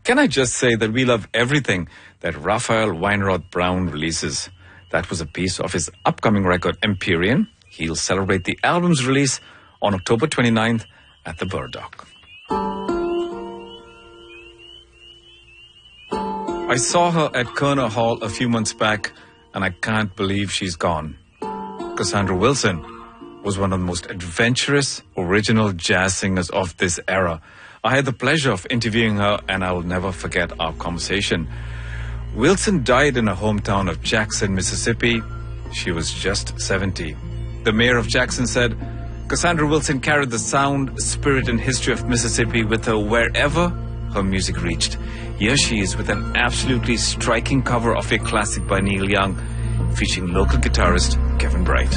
Can I just say that we love everything that Raphael Weinroth Brown releases? That was a piece of his upcoming record, Empyrean. He'll celebrate the album's release on October 29th at the Burdock. I saw her at Kerner Hall a few months back, and I can't believe she's gone. Cassandra Wilson was one of the most adventurous, original jazz singers of this era. I had the pleasure of interviewing her, and I'll never forget our conversation. Wilson died in her hometown of Jackson, Mississippi. She was just 70. The mayor of Jackson said, Cassandra Wilson carried the sound, spirit, and history of Mississippi with her wherever her music reached. Here she is with an absolutely striking cover of a classic by Neil Young, featuring local guitarist Kevin Bright.